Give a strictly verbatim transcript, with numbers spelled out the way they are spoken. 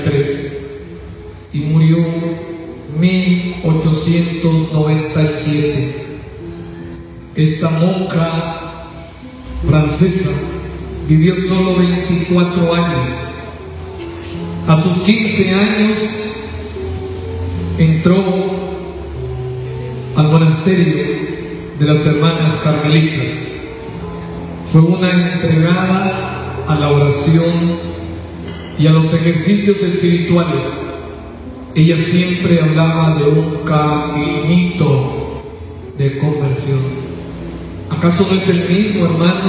y murió mil ochocientos noventa y siete. Esta monja francesa vivió solo veinticuatro años. A sus quince años entró al monasterio de las hermanas carmelitas. Fue una entregada a la oración y a los ejercicios espirituales. Ella siempre hablaba de un caminito de conversión. ¿Acaso no es el mismo, hermano,